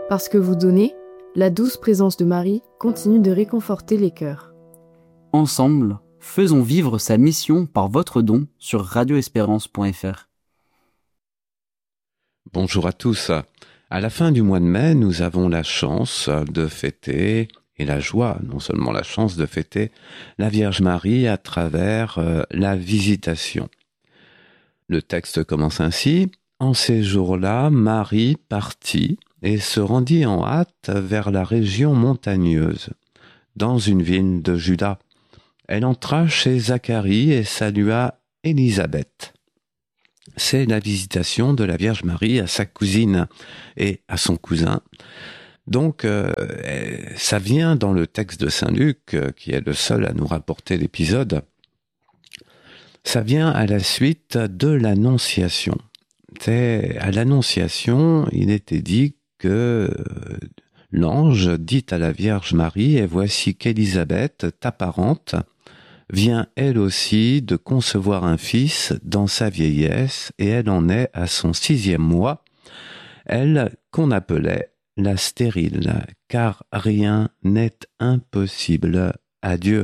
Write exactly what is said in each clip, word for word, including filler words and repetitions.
Parce que vous donnez, la douce présence de Marie continue de réconforter les cœurs. Ensemble, faisons vivre sa mission par votre don sur radio espérance point f r. Bonjour à tous. À la fin du mois de mai, nous avons la chance de fêter, et la joie, non seulement la chance de fêter, la Vierge Marie à travers euh, la Visitation. Le texte commence ainsi. En ces jours-là, Marie partit et se rendit en hâte vers la région montagneuse, dans une ville de Juda. Elle entra chez Zacharie et salua Élisabeth. C'est la visitation de la Vierge Marie à sa cousine et à son cousin. Donc, euh, ça vient dans le texte de Saint Luc, euh, qui est le seul à nous rapporter l'épisode. Ça vient à la suite de l'Annonciation. C'est, à l'Annonciation, il était dit que euh, l'ange dit à la Vierge Marie, « Et voici qu'Élisabeth, ta parente, vient elle aussi de concevoir un fils dans sa vieillesse, et elle en est à son sixième mois, elle qu'on appelait la stérile, car rien n'est impossible à Dieu. »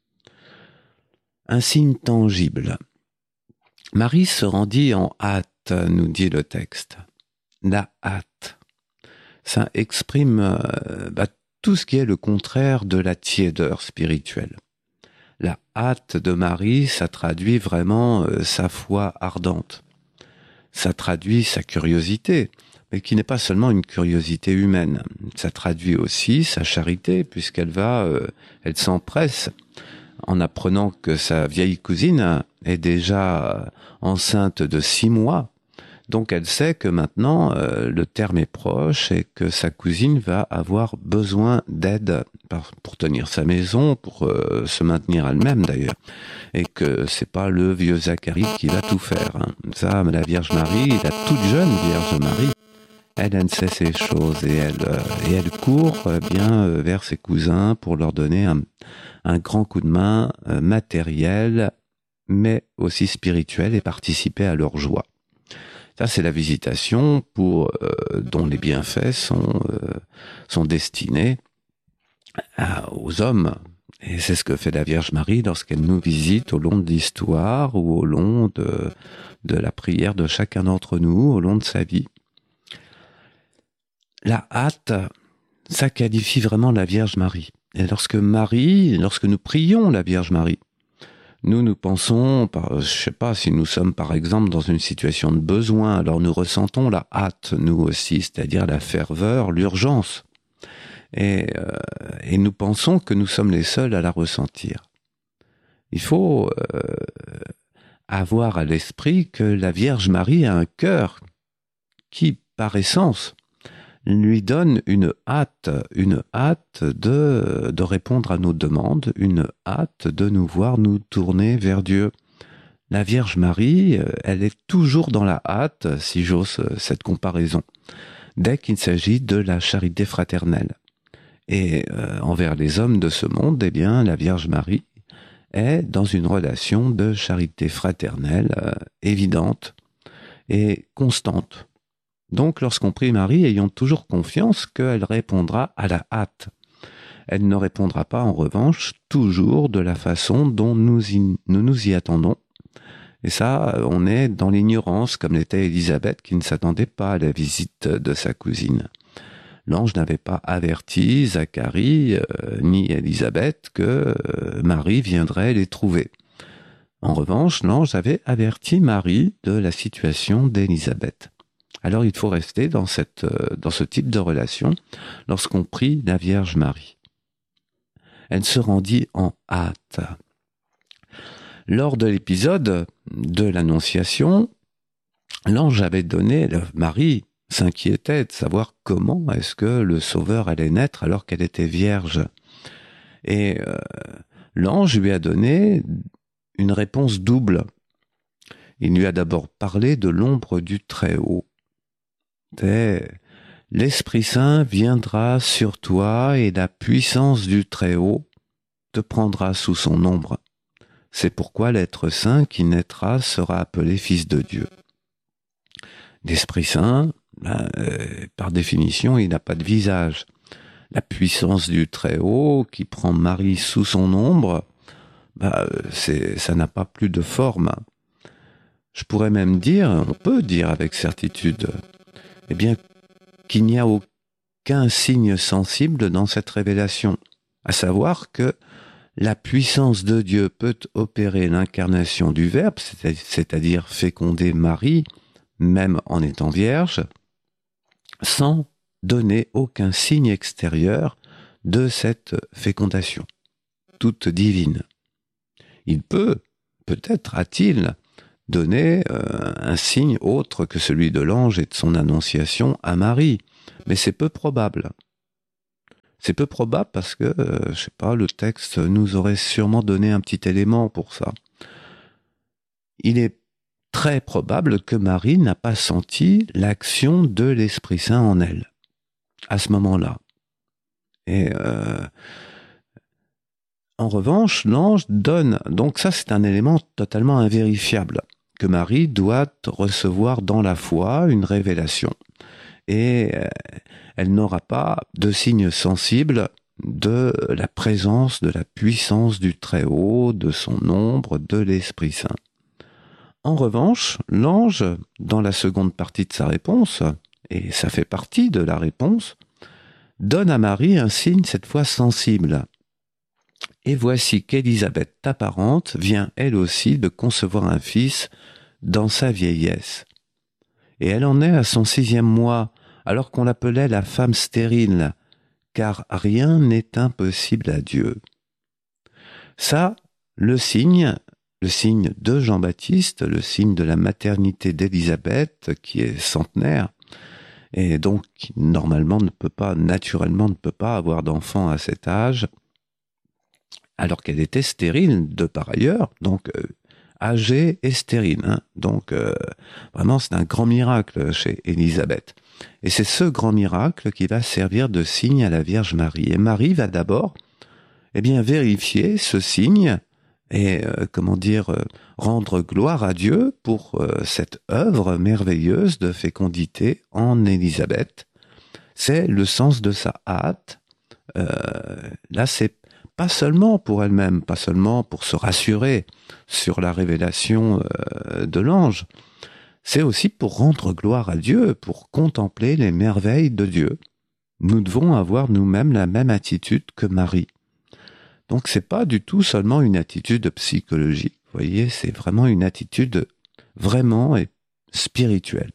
Un signe tangible. Marie se rendit en hâte, nous dit le texte. La hâte. Ça exprime euh, bah, tout ce qui est le contraire de la tiédeur spirituelle. La hâte de Marie, ça traduit vraiment euh, sa foi ardente. Ça traduit sa curiosité, mais qui n'est pas seulement une curiosité humaine. Ça traduit aussi sa charité, puisqu'elle va, euh, elle s'empresse en apprenant que sa vieille cousine est déjà enceinte de six mois. Donc elle sait que maintenant euh, le terme est proche et que sa cousine va avoir besoin d'aide pour tenir sa maison, pour euh, se maintenir elle-même d'ailleurs, et que c'est pas le vieux Zacharie qui va tout faire. Hein. Ça, la Vierge Marie, la toute jeune Vierge Marie, elle, elle sait ces choses et elle euh, et elle court euh, bien euh, vers ses cousins pour leur donner un, un grand coup de main euh, matériel, mais aussi spirituel, et participer à leur joie. Ça, c'est la visitation pour euh, dont les bienfaits sont euh, sont destinés à, aux hommes. Et c'est ce que fait la Vierge Marie lorsqu'elle nous visite au long de l'histoire ou au long de de la prière de chacun d'entre nous, au long de sa vie. La hâte, ça qualifie vraiment la Vierge Marie. Et lorsque Marie, lorsque nous prions la Vierge Marie, nous, nous pensons, je ne sais pas, si nous sommes par exemple dans une situation de besoin, alors nous ressentons la hâte, nous aussi, c'est-à-dire la ferveur, l'urgence. Et, euh, et nous pensons que nous sommes les seuls à la ressentir. Il faut euh, avoir à l'esprit que la Vierge Marie a un cœur qui, par essence, lui donne une hâte, une hâte de, de répondre à nos demandes, une hâte de nous voir nous tourner vers Dieu. La Vierge Marie, elle est toujours dans la hâte, si j'ose cette comparaison, dès qu'il s'agit de la charité fraternelle. Et euh, envers les hommes de ce monde, eh bien, la Vierge Marie est dans une relation de charité fraternelle euh, évidente et constante. Donc, lorsqu'on prie Marie, ayons toujours confiance qu'elle répondra à la hâte. Elle ne répondra pas, en revanche, toujours de la façon dont nous y, nous, nous y attendons. Et ça, on est dans l'ignorance, comme l'était Élisabeth, qui ne s'attendait pas à la visite de sa cousine. L'ange n'avait pas averti Zacharie euh, ni Élisabeth que euh, Marie viendrait les trouver. En revanche, l'ange avait averti Marie de la situation d'Élisabeth. Alors il faut rester dans, cette, dans ce type de relation lorsqu'on prie la Vierge Marie. Elle se rendit en hâte. Lors de l'épisode de l'Annonciation, l'ange avait donné, Marie s'inquiétait de savoir comment est-ce que le Sauveur allait naître alors qu'elle était vierge. Et euh, l'ange lui a donné une réponse double. Il lui a d'abord parlé de l'ombre du Très-Haut. L'Esprit Saint viendra sur toi et la puissance du Très-Haut te prendra sous son ombre. C'est pourquoi l'être saint qui naîtra sera appelé Fils de Dieu. L'Esprit Saint, ben, euh, par définition, il n'a pas de visage. La puissance du Très-Haut qui prend Marie sous son ombre, ben, c'est, ça n'a pas plus de forme. Je pourrais même dire, on peut dire avec certitude, eh bien, qu'il n'y a aucun signe sensible dans cette révélation, à savoir que la puissance de Dieu peut opérer l'incarnation du Verbe, c'est-à-dire féconder Marie, même en étant vierge, sans donner aucun signe extérieur de cette fécondation, toute divine. Il peut, peut-être a-t-il, donner euh, un signe autre que celui de l'ange et de son annonciation à Marie, mais c'est peu probable. C'est peu probable parce que, euh, je sais pas, le texte nous aurait sûrement donné un petit élément pour ça. Il est très probable que Marie n'a pas senti l'action de l'Esprit Saint en elle, à ce moment-là. Et euh, en revanche, l'ange donne, donc ça c'est un élément totalement invérifiable, que Marie doit recevoir dans la foi une révélation. Et euh, elle n'aura pas de signe sensible de la présence, de la puissance du Très-Haut, de son ombre, de l'Esprit Saint. En revanche, l'ange, dans la seconde partie de sa réponse, et ça fait partie de la réponse, donne à Marie un signe cette fois sensible. Et voici qu'Élisabeth, ta parente, vient elle aussi de concevoir un fils dans sa vieillesse. Et elle en est à son sixième mois, alors qu'on l'appelait la femme stérile, car rien n'est impossible à Dieu. Ça, le signe, le signe de Jean-Baptiste, le signe de la maternité d'Élisabeth, qui est centenaire, et donc qui normalement ne peut pas, naturellement ne peut pas avoir d'enfant à cet âge, alors qu'elle était stérile de par ailleurs, donc euh, âgée et stérile. Hein. Donc euh, vraiment c'est un grand miracle chez Élisabeth. Et c'est ce grand miracle qui va servir de signe à la Vierge Marie. Et Marie va d'abord eh bien, vérifier ce signe et, euh, comment dire, euh, rendre gloire à Dieu pour euh, cette œuvre merveilleuse de fécondité en Élisabeth. C'est le sens de sa hâte. Euh, là, c'est pas seulement pour elle-même, pas seulement pour se rassurer sur la révélation euh, de l'ange, c'est aussi pour rendre gloire à Dieu, pour contempler les merveilles de Dieu. Nous devons avoir nous-mêmes la même attitude que Marie. Donc c'est pas du tout seulement une attitude psychologique, vous voyez, c'est vraiment une attitude vraiment spirituelle.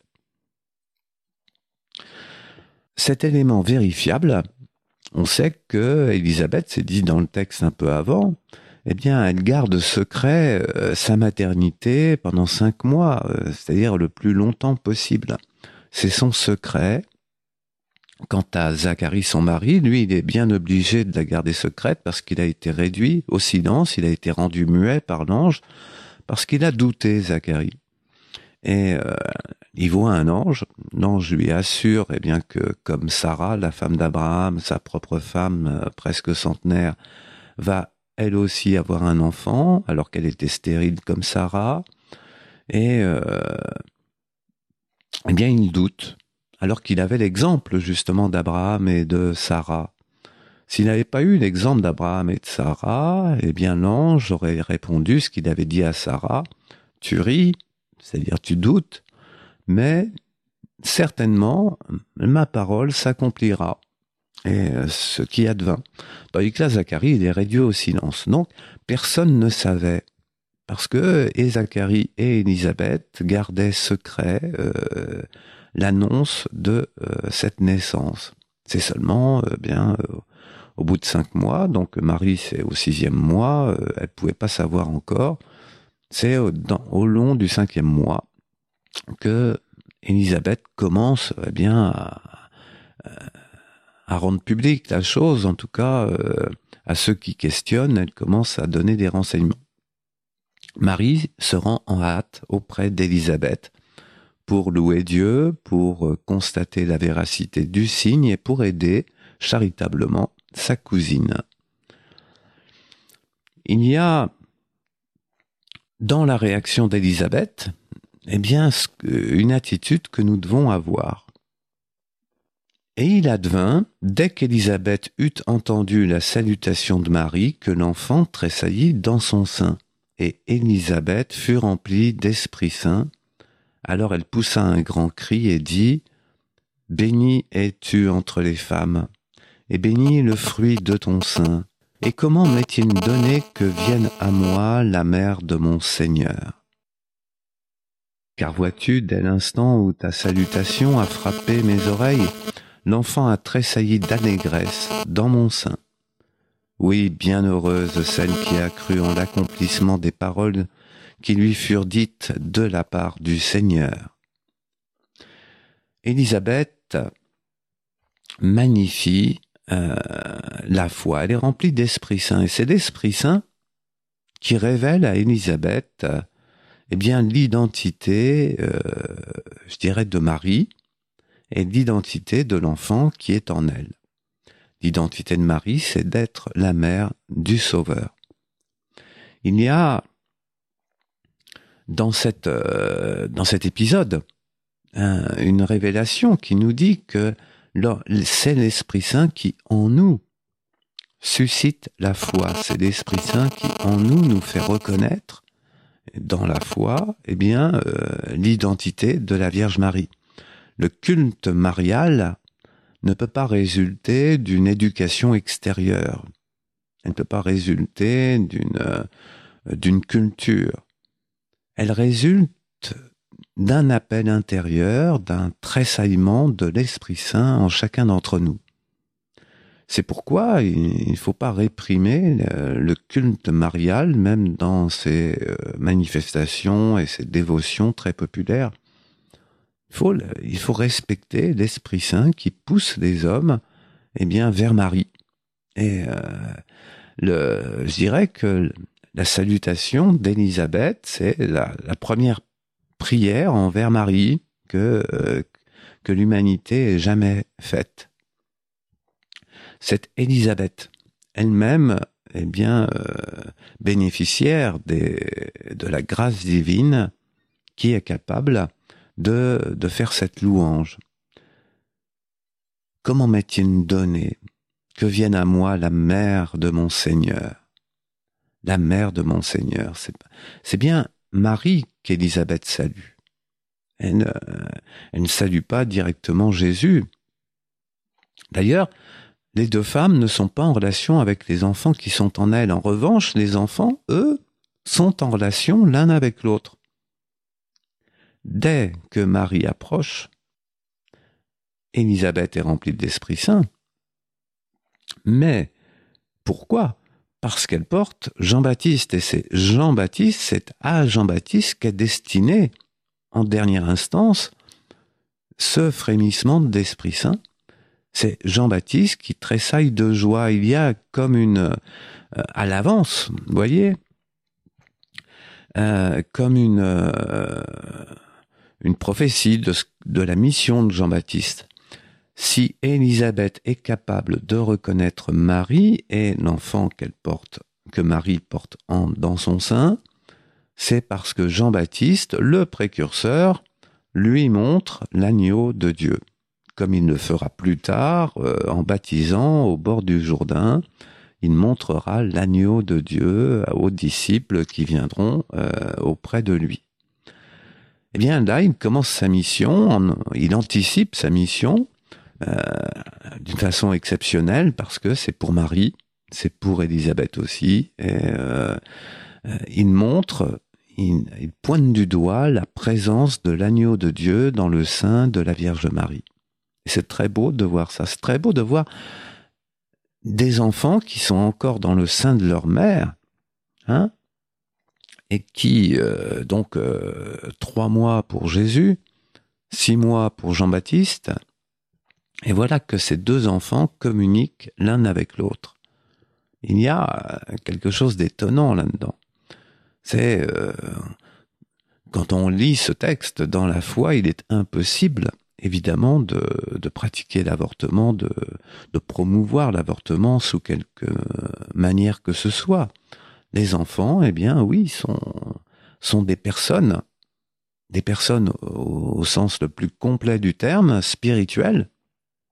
Cet élément vérifiable, on sait que Élisabeth, c'est dit dans le texte un peu avant, eh bien, elle garde secret euh, sa maternité pendant cinq mois, euh, c'est-à-dire le plus longtemps possible. C'est son secret. Quant à Zacharie, son mari, lui, il est bien obligé de la garder secrète parce qu'il a été réduit au silence, il a été rendu muet par l'ange, parce qu'il a douté, Zacharie. Et euh, il voit un ange, l'ange lui assure eh bien, que comme Sarah, la femme d'Abraham, sa propre femme euh, presque centenaire, va elle aussi avoir un enfant, alors qu'elle était stérile comme Sarah, et euh, eh bien il doute, alors qu'il avait l'exemple justement d'Abraham et de Sarah. S'il n'avait pas eu l'exemple d'Abraham et de Sarah, eh bien l'ange aurait répondu ce qu'il avait dit à Sarah, tu ris, c'est-à-dire tu doutes, mais certainement ma parole s'accomplira. Et ce qui advint. Tandis que là, Zacharie, il est réduit au silence. Donc, personne ne savait. Parce que et Zacharie et Élisabeth gardaient secret euh, l'annonce de euh, cette naissance. C'est seulement, euh, bien, euh, au bout de cinq mois, donc Marie, c'est au sixième mois, euh, elle pouvait pas savoir encore. C'est au, dans, au long du cinquième mois que Élisabeth commence, eh bien, à, à à rendre publique la chose, en tout cas, euh, à ceux qui questionnent, elle commence à donner des renseignements. Marie se rend en hâte auprès d'Élisabeth pour louer Dieu, pour euh, constater la véracité du signe et pour aider charitablement sa cousine. Il y a dans la réaction d'Élisabeth, eh bien, une attitude que nous devons avoir. Et il advint, dès qu'Élisabeth eut entendu la salutation de Marie, que l'enfant tressaillit dans son sein. Et Élisabeth fut remplie d'Esprit Saint. Alors elle poussa un grand cri et dit, « Bénie es-tu entre les femmes, et béni le fruit de ton sein. Et comment m'est-il donné que vienne à moi la mère de mon Seigneur ? Car vois-tu, dès l'instant où ta salutation a frappé mes oreilles, l'enfant a tressailli d'allégresse dans mon sein. Oui, bienheureuse celle qui a cru en l'accomplissement des paroles qui lui furent dites de la part du Seigneur. » Élisabeth magnifie euh, la foi. Elle est remplie d'Esprit Saint. Et c'est l'Esprit Saint qui révèle à Élisabeth euh, eh bien, l'identité, euh, je dirais, de Marie, et l'identité de l'enfant qui est en elle. L'identité de Marie, c'est d'être la mère du Sauveur. Il y a dans, cette, euh, dans cet épisode un, une révélation qui nous dit que c'est l'Esprit Saint qui, en nous, suscite la foi. C'est l'Esprit Saint qui, en nous, nous fait reconnaître dans la foi eh bien, euh, l'identité de la Vierge Marie. Le culte marial ne peut pas résulter d'une éducation extérieure. Elle ne peut pas résulter d'une euh, d'une culture. Elle résulte d'un appel intérieur, d'un tressaillement de l'Esprit Saint en chacun d'entre nous. C'est pourquoi il ne faut pas réprimer le culte marial, même dans ses manifestations et ses dévotions très populaires. Il faut, il faut respecter l'Esprit Saint qui pousse les hommes eh bien, vers Marie. Et euh, le, je dirais que la salutation d'Élisabeth, c'est la, la première prière envers Marie que, euh, que l'humanité ait jamais faite. Cette Élisabeth elle-même est eh bien euh, bénéficiaire des, de la grâce divine qui est capable de, de faire cette louange. Comment m'est-il donné que vienne à moi la mère de mon Seigneur? La mère de mon Seigneur, c'est, c'est bien Marie qu'Élisabeth salue. Elle ne, elle ne salue pas directement Jésus. D'ailleurs, les deux femmes ne sont pas en relation avec les enfants qui sont en elles. En revanche, les enfants, eux, sont en relation l'un avec l'autre. Dès que Marie approche, Élisabeth est remplie de l'Esprit Saint. Mais pourquoi ? Parce qu'elle porte Jean-Baptiste. Et c'est Jean-Baptiste, c'est à Jean-Baptiste qu'est destiné, en dernière instance, ce frémissement de l'Esprit Saint. C'est Jean-Baptiste qui tressaille de joie. Il y a comme une, euh, à l'avance, vous voyez, euh, comme une, euh, une prophétie de, de la mission de Jean-Baptiste. Si Élisabeth est capable de reconnaître Marie et l'enfant qu'elle porte, que Marie porte en, dans son sein, c'est parce que Jean-Baptiste, le précurseur, lui montre l'agneau de Dieu. Comme il le fera plus tard, euh, en baptisant au bord du Jourdain, il montrera l'agneau de Dieu aux disciples qui viendront euh, auprès de lui. Eh bien là, il commence sa mission, il anticipe sa mission euh, d'une façon exceptionnelle parce que c'est pour Marie, c'est pour Élisabeth aussi, et euh, il montre, il, il pointe du doigt la présence de l'agneau de Dieu dans le sein de la Vierge Marie. C'est très beau de voir ça. C'est très beau de voir des enfants qui sont encore dans le sein de leur mère, hein, et qui, euh, donc, euh, trois mois pour Jésus, six mois pour Jean-Baptiste, et voilà que ces deux enfants communiquent l'un avec l'autre. Il y a quelque chose d'étonnant là-dedans. C'est, euh, quand on lit ce texte dans la foi, il est impossible évidemment de, de pratiquer l'avortement, de, de promouvoir l'avortement sous quelque manière que ce soit. Les enfants, eh bien oui, sont, sont des personnes, des personnes au, au sens le plus complet du terme, spirituelles,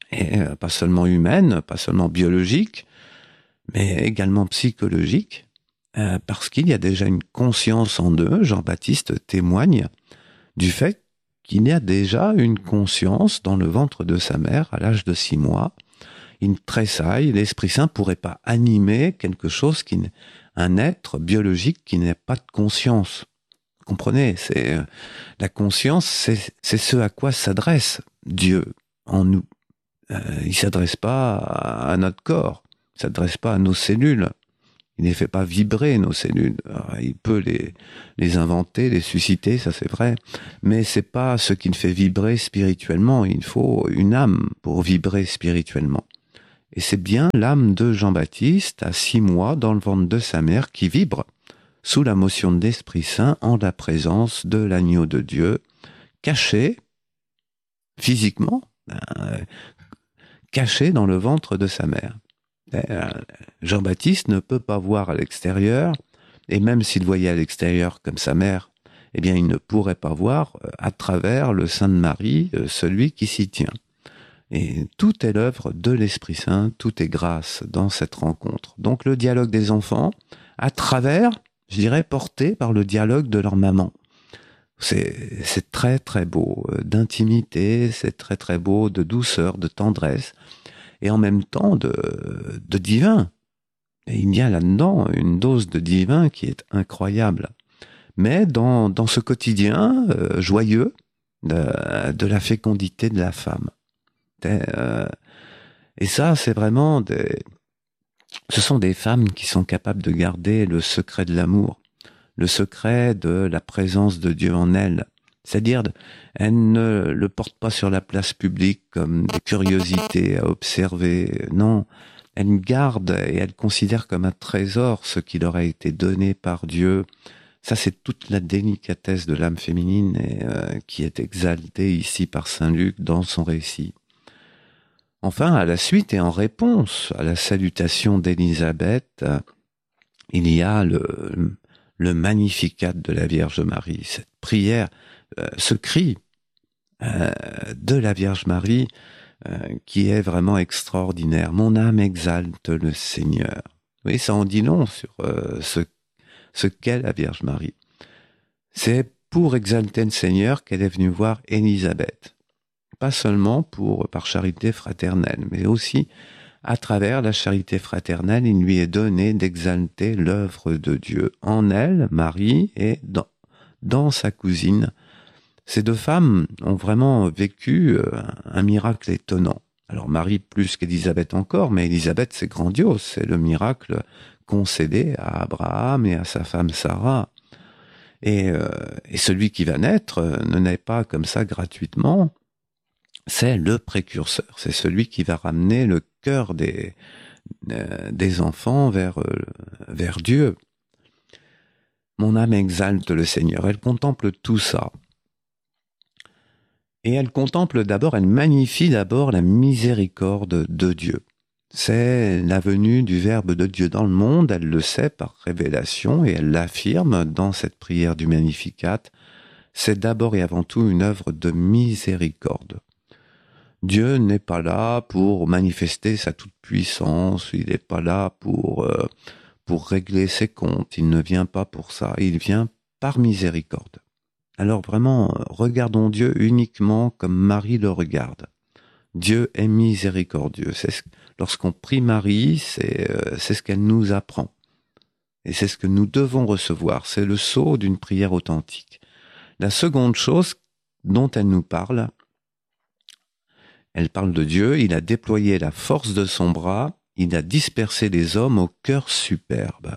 et euh, pas seulement humaine, pas seulement biologique, mais également psychologique, euh, parce qu'il y a déjà une conscience en eux. Jean-Baptiste témoigne du fait qu'il y a déjà une conscience dans le ventre de sa mère à l'âge de six mois. Il tressaille, l'Esprit Saint pourrait pas animer quelque chose qui n'est un être biologique qui n'a pas de conscience. Vous comprenez, c'est euh, la conscience, c'est, c'est ce à quoi s'adresse Dieu en nous. Euh, il s'adresse pas à, à notre corps, il s'adresse pas à nos cellules. Il ne fait pas vibrer nos cellules. Alors, il peut les, les inventer, les susciter, ça c'est vrai, mais c'est pas ce qui le fait vibrer spirituellement. Il faut une âme pour vibrer spirituellement. Et c'est bien l'âme de Jean-Baptiste, à six mois, dans le ventre de sa mère, qui vibre sous la motion de l'Esprit Saint en la présence de l'agneau de Dieu, caché, physiquement, euh, caché dans le ventre de sa mère. Jean-Baptiste ne peut pas voir à l'extérieur, et même s'il voyait à l'extérieur comme sa mère, eh bien il ne pourrait pas voir à travers le sein de Marie celui qui s'y tient. Et tout est l'œuvre de l'Esprit Saint, tout est grâce dans cette rencontre. Donc le dialogue des enfants, à travers, je dirais, porté par le dialogue de leur maman. C'est, c'est très très beau d'intimité, c'est très très beau de douceur, de tendresse, et en même temps de, de divin. Et il y a là-dedans une dose de divin qui est incroyable. Mais dans, dans ce quotidien euh, joyeux de, de la fécondité de la femme. Et, euh, et ça, c'est vraiment des... Ce sont des femmes qui sont capables de garder le secret de l'amour, le secret de la présence de Dieu en elles. C'est-à-dire, elles ne le portent pas sur la place publique comme des curiosités à observer. Non, elles gardent et elles considèrent comme un trésor ce qui leur a été donné par Dieu. Ça, c'est toute la délicatesse de l'âme féminine et, euh, qui est exaltée ici par Saint Luc dans son récit. Enfin, à la suite et en réponse à la salutation d'Élisabeth, il y a le, le Magnificat de la Vierge Marie, cette prière, euh, ce cri euh, de la Vierge Marie euh, qui est vraiment extraordinaire. Mon âme exalte le Seigneur. Oui, ça en dit long sur euh, ce, ce qu'est la Vierge Marie. C'est pour exalter le Seigneur qu'elle est venue voir Élisabeth. Pas seulement pour, par charité fraternelle, mais aussi à travers la charité fraternelle, il lui est donné d'exalter l'œuvre de Dieu en elle, Marie, et dans, dans sa cousine. Ces deux femmes ont vraiment vécu un miracle étonnant. Alors Marie plus qu'Élisabeth encore, mais Élisabeth c'est grandiose, c'est le miracle concédé à Abraham et à sa femme Sarah. Et, euh, et celui qui va naître ne naît pas comme ça gratuitement. C'est le précurseur, c'est celui qui va ramener le cœur des, euh, des enfants vers, euh, vers Dieu. Mon âme exalte le Seigneur, elle contemple tout ça. Et elle contemple d'abord, elle magnifie d'abord la miséricorde de Dieu. C'est la venue du Verbe de Dieu dans le monde, elle le sait par révélation et elle l'affirme dans cette prière du Magnificat. C'est d'abord et avant tout une œuvre de miséricorde. Dieu n'est pas là pour manifester sa toute-puissance, il n'est pas là pour, euh, pour régler ses comptes, il ne vient pas pour ça, il vient par miséricorde. Alors vraiment, regardons Dieu uniquement comme Marie le regarde. Dieu est miséricordieux. C'est ce, lorsqu'on prie Marie, c'est, euh, c'est ce qu'elle nous apprend. Et c'est ce que nous devons recevoir, c'est le sceau d'une prière authentique. La seconde chose dont elle nous parle, elle parle de Dieu, il a déployé la force de son bras, il a dispersé les hommes au cœur superbe.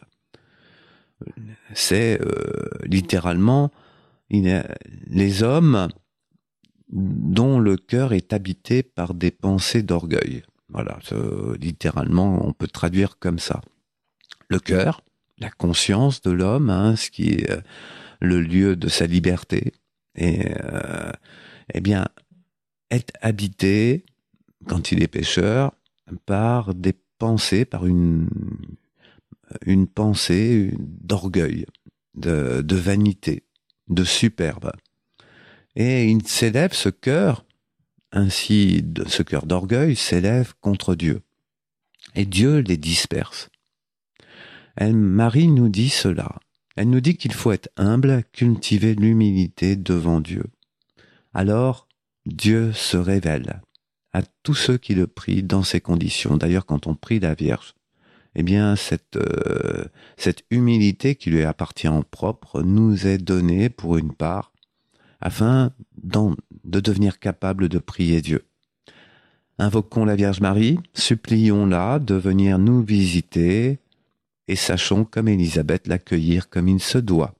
C'est euh, littéralement il est, les hommes dont le cœur est habité par des pensées d'orgueil. Voilà, euh, littéralement, on peut traduire comme ça. Le cœur, la conscience de l'homme, hein, ce qui est euh, le lieu de sa liberté, et euh, eh bien, est habité, quand il est pécheur, par des pensées, par une, une pensée d'orgueil, de, de vanité, de superbe. Et il s'élève ce cœur ainsi, de ce cœur d'orgueil s'élève contre Dieu. Et Dieu les disperse. Elle, Marie nous dit cela. Elle nous dit qu'il faut être humble, cultiver l'humilité devant Dieu. Alors, Dieu se révèle à tous ceux qui le prient dans ces conditions. D'ailleurs, quand on prie la Vierge, eh bien, cette, euh, cette humilité qui lui appartient en propre nous est donnée pour une part, afin de devenir capable de prier Dieu. Invoquons la Vierge Marie, supplions-la de venir nous visiter et sachons, comme Élisabeth, l'accueillir comme il se doit.